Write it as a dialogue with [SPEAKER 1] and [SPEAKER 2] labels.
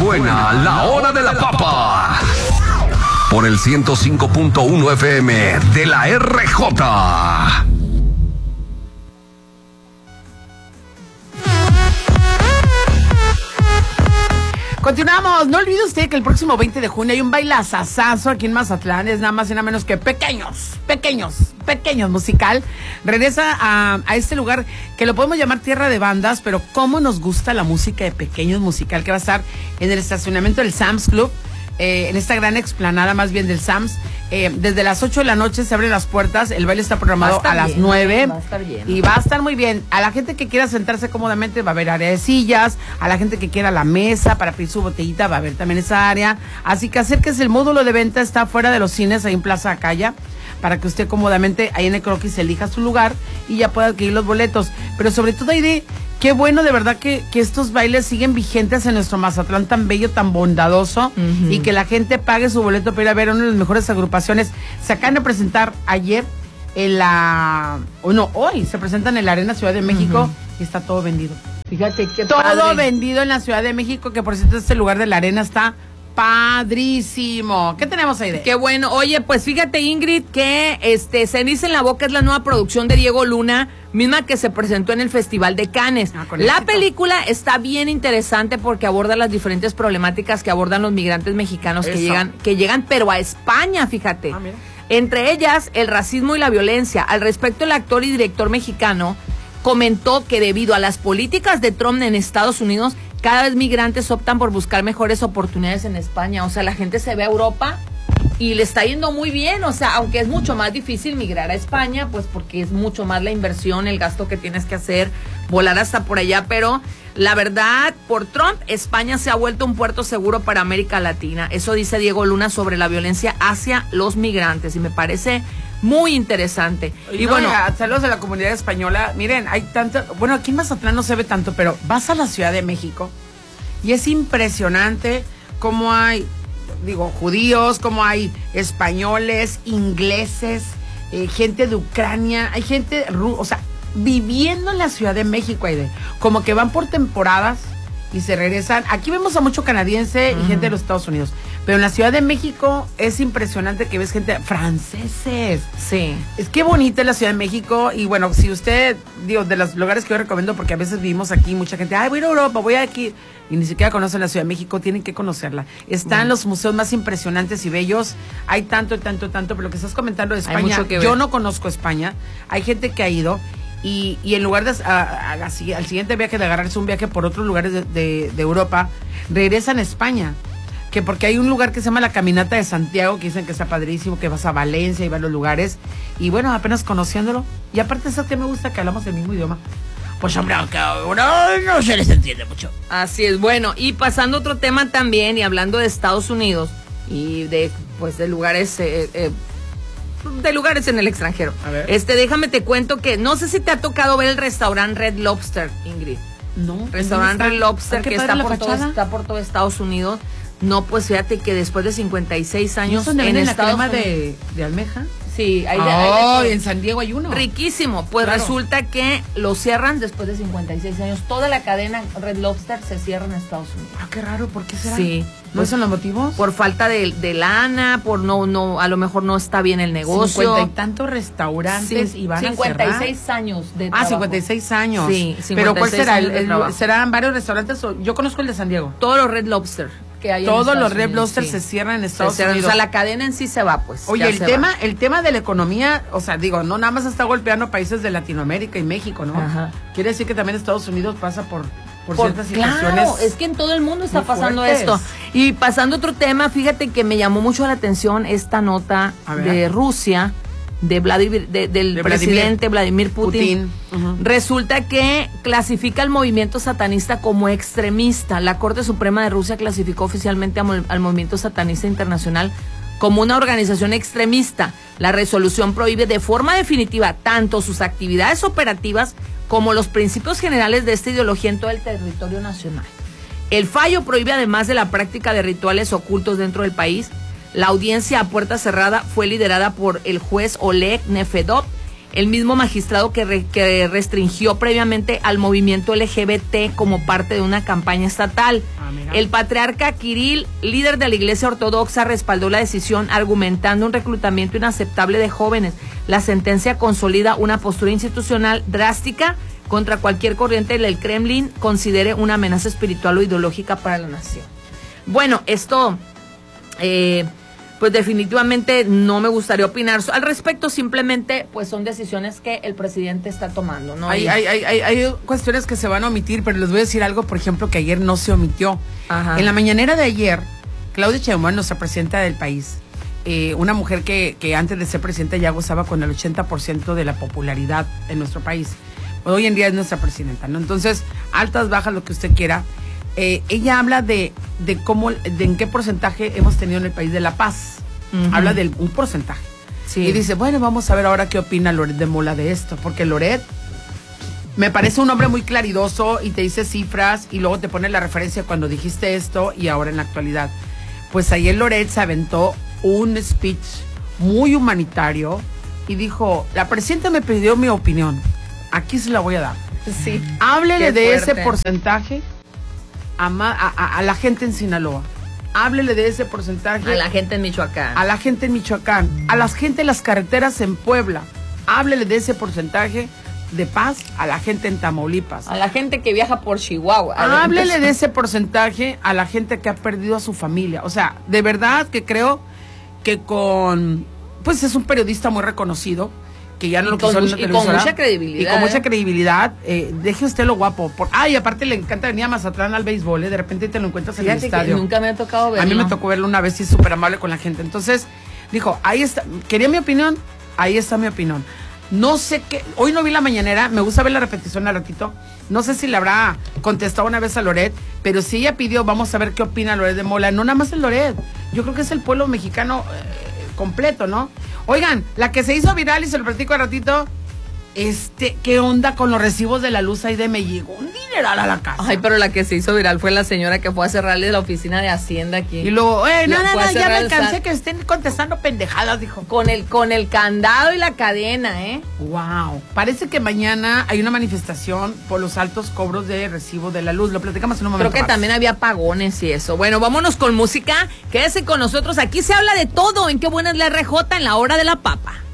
[SPEAKER 1] Suena la hora de la papa. Por el 105.1 FM de la RJ.
[SPEAKER 2] Continuamos. No olvide usted que el próximo 20 de junio hay un bailazazazo aquí en Mazatlán. Es nada más y nada menos que pequeños musical. Regresa a este lugar que lo podemos llamar tierra de bandas, pero cómo nos gusta la música de Pequeños Musical, que va a estar en el estacionamiento del Sam's Club, en esta gran explanada más bien del Sam's. Desde las 8 de la noche se abren las puertas. El baile está programado a las 9.
[SPEAKER 3] Va a estar bien.
[SPEAKER 2] Y va a estar muy bien. A la gente que quiera sentarse cómodamente va a haber área de sillas. A la gente que quiera la mesa para pedir su botellita va a haber también esa área. Así que acérquese. El módulo de venta está fuera de los cines, ahí en Plaza Acaya, para que usted cómodamente ahí en el croquis elija su lugar y ya pueda adquirir los boletos. Pero sobre todo, Aide, qué bueno de verdad que estos bailes siguen vigentes en nuestro Mazatlán tan bello, tan bondadoso, y que la gente pague su boleto para ir a ver una de las mejores agrupaciones. Se acaban de presentar ayer hoy se presentan en la Arena Ciudad de México y está todo vendido.
[SPEAKER 3] Fíjate qué
[SPEAKER 2] todo
[SPEAKER 3] padre.
[SPEAKER 2] vendido en la Ciudad de México, que por cierto este lugar de la Arena está padrísimo. ¿Qué tenemos ahí de?
[SPEAKER 3] Qué bueno. Oye, pues fíjate, Ingrid, que Ceniza en la Boca es la nueva producción de Diego Luna, misma que se presentó en el Festival de Cannes. La película está bien interesante porque aborda las diferentes problemáticas que abordan los migrantes mexicanos que llegan pero a España, fíjate.
[SPEAKER 2] Mira.
[SPEAKER 3] Entre ellas, el racismo y la violencia. Al respecto, el actor y director mexicano comentó que debido a las políticas de Trump en Estados Unidos, cada vez migrantes optan por buscar mejores oportunidades en España. O sea, la gente se ve a Europa y le está yendo muy bien. O sea, aunque es mucho más difícil migrar a España, pues porque es mucho más la inversión, el gasto que tienes que hacer, volar hasta por allá. Pero la verdad, por Trump, España se ha vuelto un puerto seguro para América Latina. Eso dice Diego Luna sobre la violencia hacia los migrantes y me parece muy interesante.
[SPEAKER 2] Y bueno, saludos de la comunidad española. Miren, hay tanto, bueno, aquí en Mazatlán no se ve tanto, pero vas a la Ciudad de México y es impresionante cómo hay, judíos, cómo hay españoles, ingleses, gente de Ucrania, hay gente, viviendo en la Ciudad de México, Aide, como que van por temporadas y se regresan. Aquí vemos a mucho canadiense y gente de los Estados Unidos, pero en la Ciudad de México es impresionante que ves gente, franceses.
[SPEAKER 3] Sí.
[SPEAKER 2] Es que bonita la Ciudad de México. Y bueno, si usted, de los lugares que yo recomiendo, porque a veces vivimos aquí, mucha gente, voy a ir a Europa, voy aquí, y ni siquiera conocen la Ciudad de México, tienen que conocerla. Están los museos más impresionantes y bellos. Hay tanto, pero lo que estás comentando de España, yo no conozco España, hay gente que ha ido. Y en lugar de al siguiente viaje de agarrarse un viaje por otros lugares de Europa, regresan a España. Que porque hay un lugar que se llama la Caminata de Santiago, que dicen que está padrísimo, que vas a Valencia y vas a los lugares. Y bueno, apenas conociéndolo. Y aparte, ¿sabes qué me gusta? Que hablamos el mismo idioma. Pues hombre, aunque no se les entiende mucho.
[SPEAKER 3] Así es. Bueno, y pasando a otro tema también, y hablando de Estados Unidos y de lugares... de lugares en el extranjero.
[SPEAKER 2] A ver.
[SPEAKER 3] Déjame te cuento que no sé si te ha tocado ver el restaurante Red Lobster, Ingrid.
[SPEAKER 2] No.
[SPEAKER 3] Restaurante Red Lobster que está por todo Estados Unidos. No, pues fíjate que después de 56 años
[SPEAKER 2] en
[SPEAKER 3] Estados
[SPEAKER 2] crema
[SPEAKER 3] Unidos
[SPEAKER 2] de almeja.
[SPEAKER 3] Sí,
[SPEAKER 2] en San Diego hay uno.
[SPEAKER 3] Riquísimo. Pues
[SPEAKER 2] claro.
[SPEAKER 3] Resulta que lo cierran después de 56 años. Toda la cadena Red Lobster se cierra en Estados Unidos.
[SPEAKER 2] Qué raro, ¿por qué será?
[SPEAKER 3] Sí.
[SPEAKER 2] ¿No son los motivos?
[SPEAKER 3] Por falta de lana, por no, a lo mejor no está bien el negocio.
[SPEAKER 2] 50 y tantos restaurantes y van a cerrar.
[SPEAKER 3] 56 años de trabajo.
[SPEAKER 2] 56 años.
[SPEAKER 3] Sí, 56
[SPEAKER 2] Pero ¿cuál será?
[SPEAKER 3] años
[SPEAKER 2] ¿Serán varios restaurantes? Yo conozco el de San Diego.
[SPEAKER 3] Todos los Red Lobster que hay
[SPEAKER 2] Todos
[SPEAKER 3] en
[SPEAKER 2] los Red
[SPEAKER 3] Unidos,
[SPEAKER 2] Lobster se cierran en Estados Unidos.
[SPEAKER 3] O sea, la cadena en sí se va, pues.
[SPEAKER 2] Oye, el tema de la economía, no nada más está golpeando países de Latinoamérica y México, ¿no?
[SPEAKER 3] Ajá.
[SPEAKER 2] Quiere decir que también Estados Unidos pasa por ciertas situaciones.
[SPEAKER 3] Claro, es que en todo el mundo está pasando esto. Y pasando a otro tema, fíjate que me llamó mucho la atención esta nota de Rusia, del presidente Vladimir Putin. Resulta que clasifica al movimiento satanista como extremista. La Corte Suprema de Rusia clasificó oficialmente al movimiento satanista internacional como una organización extremista. La resolución prohíbe de forma definitiva tanto sus actividades operativas como los principios generales de esta ideología en todo el territorio nacional. El fallo prohíbe, además de la práctica de rituales ocultos dentro del país. La audiencia a puerta cerrada fue liderada por el juez Oleg Nefedov el mismo magistrado que restringió previamente al movimiento LGBT como parte de una campaña estatal. El patriarca Kirill, líder de la Iglesia Ortodoxa, respaldó la decisión argumentando un reclutamiento inaceptable de jóvenes. La sentencia consolida una postura institucional drástica contra cualquier corriente del Kremlin considere una amenaza espiritual o ideológica para la nación. Bueno, esto... pues definitivamente no me gustaría opinar al respecto, simplemente pues son decisiones que el presidente está tomando, ¿no?
[SPEAKER 2] Hay cuestiones que se van a omitir, pero les voy a decir algo, por ejemplo, que ayer no se omitió. Ajá. En la mañanera de ayer, Claudia Sheinbaum, nuestra presidenta del país, una mujer que antes de ser presidenta ya gozaba con el 80% de la popularidad en nuestro país, hoy en día es nuestra presidenta, ¿no? Entonces, altas, bajas, lo que usted quiera. Ella habla de cómo, de en qué porcentaje hemos tenido en el país de la paz. Uh-huh. Habla de un porcentaje. Sí. Y dice, bueno, vamos a ver ahora qué opina Loret de Mola de esto. Porque Loret me parece un hombre muy claridoso y te dice cifras y luego te pone la referencia cuando dijiste esto y ahora en la actualidad. Pues ayer Loret se aventó un speech muy humanitario y dijo, la presidenta me pidió mi opinión. Aquí se la voy a dar.
[SPEAKER 3] Sí.
[SPEAKER 2] Háblele de ese porcentaje a la gente en Sinaloa. Háblele de ese porcentaje
[SPEAKER 3] a la gente en Michoacán.
[SPEAKER 2] A la gente en Michoacán. A la gente en las carreteras en Puebla. Háblele de ese porcentaje de paz a la gente en Tamaulipas.
[SPEAKER 3] A la gente que viaja por Chihuahua.
[SPEAKER 2] Háblele de ese porcentaje a la gente que ha perdido a su familia. O sea, de verdad que creo que pues es un periodista muy reconocido, que ya no lo quiso en la televisora.
[SPEAKER 3] Y con mucha credibilidad.
[SPEAKER 2] Y con mucha credibilidad. Deje usted lo guapo. Y aparte le encanta venir a Mazatlán al béisbol, de repente te lo encuentras en el estadio.
[SPEAKER 3] Nunca me ha tocado verlo.
[SPEAKER 2] A mí me tocó verlo una vez y es súper amable con la gente. Entonces, dijo, ahí está, quería mi opinión, ahí está mi opinión. No sé qué, hoy no vi la mañanera, me gusta ver la repetición al ratito. No sé si le habrá contestado una vez a Loret, pero si ella pidió, vamos a ver qué opina Loret de Mola. No nada más el Loret, yo creo que es el pueblo mexicano completo, ¿no? Oigan, la que se hizo viral y se lo platico al ratito, ¿qué onda con los recibos de la luz? Ahí me llegó un dineral a la casa.
[SPEAKER 3] Ay, pero la que se hizo viral fue la señora que fue a cerrarle la oficina de Hacienda aquí.
[SPEAKER 2] Y luego, no, ya me cansé que estén contestando pendejadas, dijo.
[SPEAKER 3] Con el candado y la cadena,
[SPEAKER 2] Wow. Parece que mañana hay una manifestación por los altos cobros de recibo de la luz. Lo platicamos en un momento.
[SPEAKER 3] Creo que también había apagones y eso. Bueno, vámonos con música. Quédese con nosotros. Aquí se habla de todo. En Qué buena es la RJ en la hora de la papa.